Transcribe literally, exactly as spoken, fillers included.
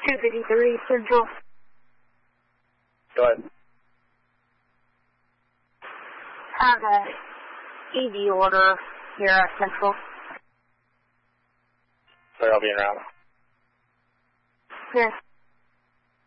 two fifty-three Central. Go ahead. Have an E D order here at Central. Sorry, I'll be in route. Yes.